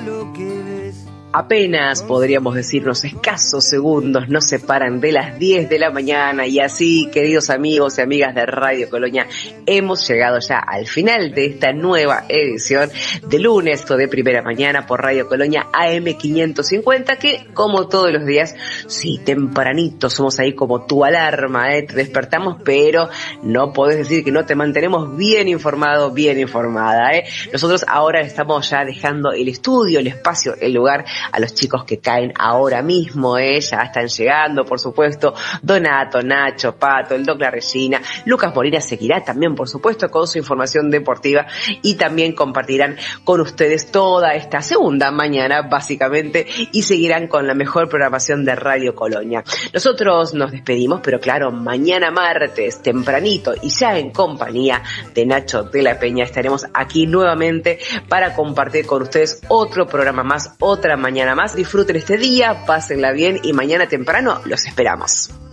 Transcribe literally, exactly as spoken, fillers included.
lo que ves. Apenas, podríamos decirnos, escasos segundos nos separan de las diez de la mañana y así, queridos amigos y amigas de Radio Colonia, hemos llegado ya al final de esta nueva edición de lunes o de primera mañana por Radio Colonia A M quinientos cincuenta, que como todos los días, sí, tempranito, somos ahí como tu alarma, ¿eh? Te despertamos, pero no podés decir que no te mantenemos bien informado, bien informada, ¿eh? Nosotros ahora estamos ya dejando el estudio, el espacio, el lugar a los chicos que caen ahora mismo, ¿eh? Ya están llegando, por supuesto, Donato, Nacho, Pato, el Doc La Regina, Lucas Molina seguirá también, por supuesto, con su información deportiva y también compartirán con ustedes toda esta segunda mañana, básicamente, y seguirán con la mejor programación de Radio Colonia. Nosotros nos despedimos, pero claro, mañana martes, tempranito, y ya en compañía de Nacho de la Peña, estaremos aquí nuevamente para compartir con ustedes otro programa más, otra mañana más. Disfruten este día, pásenla bien y mañana temprano los esperamos.